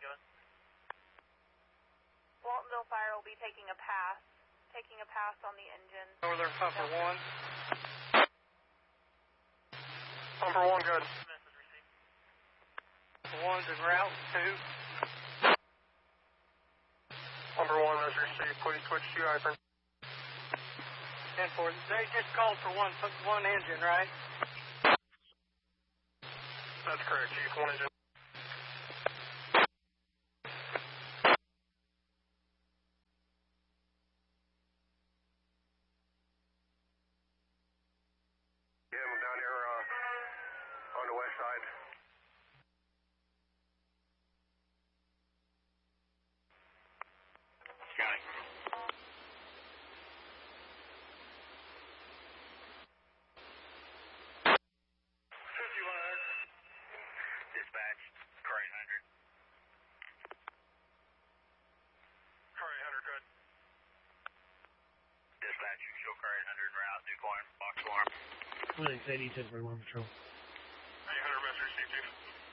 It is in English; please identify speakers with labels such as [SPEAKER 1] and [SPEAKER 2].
[SPEAKER 1] Waltonville Fire will be taking a pass on the engine.
[SPEAKER 2] Northern Pumper 1.
[SPEAKER 3] Pumper 1, good.
[SPEAKER 2] The one's en route, 2.
[SPEAKER 3] Pumper 1 has received. Please switch to Iron.
[SPEAKER 2] 10-4. They just called for one engine, right?
[SPEAKER 3] That's correct, Chief. One engine. Yeah, I'm down here on the west side.
[SPEAKER 4] Scotty. Dispatch, car 800.
[SPEAKER 3] Car 800, good.
[SPEAKER 4] Dispatch, show car 800 en route, new corn, box alarm.
[SPEAKER 5] 80 10 for 1 patrol.